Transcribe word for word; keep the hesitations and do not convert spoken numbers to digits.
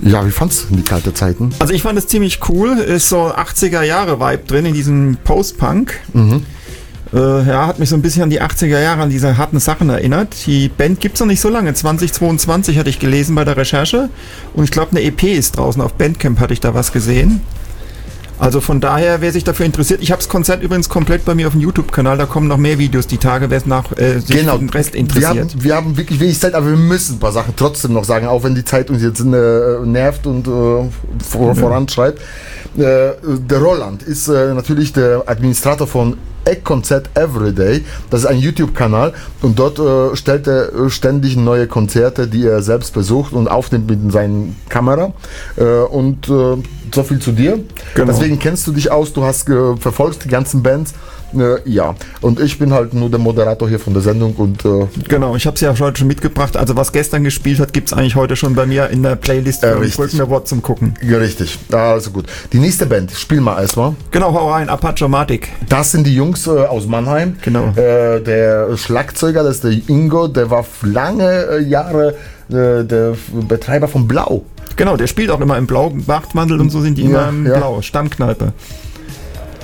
Ja, wie fandst du die kalte Zeiten? Also ich fand es ziemlich cool. Ist so achtziger Jahre Vibe drin in diesem Post-Punk. Mhm. Äh, ja, hat mich so ein bisschen an die achtziger Jahre, an diese harten Sachen erinnert. Die Band gibt's noch nicht so lange. zweitausendzweiundzwanzig hatte ich gelesen bei der Recherche. Und ich glaube, eine E P ist draußen. Auf Bandcamp hatte ich da was gesehen. Also von daher, wer sich dafür interessiert, ich habe das Konzert übrigens komplett bei mir auf dem YouTube-Kanal, da kommen noch mehr Videos die Tage, wer es nach äh, sich genau. für den Rest Wir interessiert. haben, wir haben wirklich wenig Zeit, aber wir müssen ein paar Sachen trotzdem noch sagen, auch wenn die Zeit uns jetzt äh, nervt und äh, vor, ja. voranschreibt. Äh, der Roland ist äh, natürlich der Administrator von Eckkonzert Everyday. Das ist ein YouTube-Kanal und dort äh, stellt er ständig neue Konzerte, die er selbst besucht und aufnimmt mit seiner Kamera. Äh, und äh, so viel zu dir. Genau. Deswegen kennst du dich aus, du hast äh, verfolgst die ganzen Bands. Äh, ja, und ich bin halt nur der Moderator hier von der Sendung und äh, genau, ich habe es ja heute schon mitgebracht. Also was gestern gespielt hat, gibt es eigentlich heute schon bei mir in der Playlist äh, von richtig. Broken Award zum Gucken. Ja, richtig. Also gut. Die nächste Band, spiel mal erstmal. Genau, hau rein, Apache-Matic. Das sind die Jungs äh, aus Mannheim. Genau. Äh, der Schlagzeuger, das ist der Ingo, der war lange äh, Jahre äh, der Betreiber von Blau. Genau, der spielt auch immer im Blau, Bachtmantel und so sind die Ja, immer im ja. Blau, Stammkneipe.